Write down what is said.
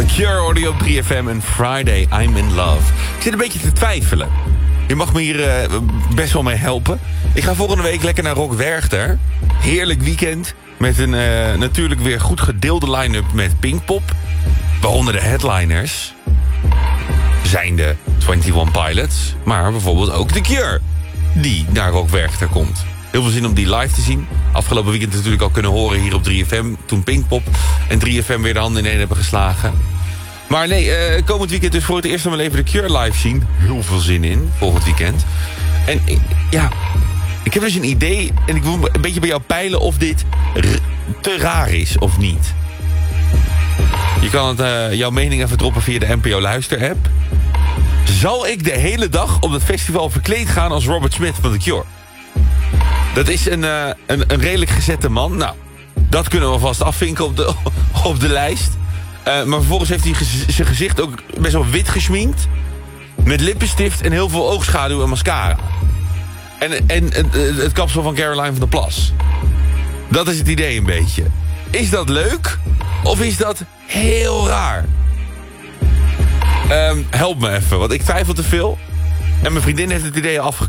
Cure hoorde op 3FM en Friday, I'm in Love. Ik zit een beetje te twijfelen. Je mag me hier best wel mee helpen. Ik ga volgende week lekker naar Rock Werchter. Heerlijk weekend. Met een natuurlijk weer goed gedeelde line-up met Pinkpop. Waaronder de headliners zijn de 21 Pilots. Maar bijvoorbeeld ook The Cure. Die naar Rock Werchter komt. Heel veel zin om die live te zien. Afgelopen weekend natuurlijk al kunnen horen hier op 3FM. Toen Pinkpop en 3FM weer de handen in één hebben geslagen. Maar nee, komend weekend dus voor het eerst in mijn leven de Cure live zien. Heel veel zin in, volgend weekend. En ja, ik heb dus een idee. En ik wil een beetje bij jou peilen of dit te raar is of niet. Je kan jouw mening even droppen via de NPO Luister app. Zal ik de hele dag op dat festival verkleed gaan als Robert Smith van The Cure? Dat is een redelijk gezette man. Nou, dat kunnen we vast afvinken op de lijst. Maar vervolgens heeft hij zijn gezicht ook best wel wit geschminkt. Met lippenstift en heel veel oogschaduw en mascara. En het kapsel van Caroline van der Plas. Dat is het idee een beetje. Is dat leuk? Of is dat heel raar? Help me even, want ik twijfel te veel. En mijn vriendin heeft het idee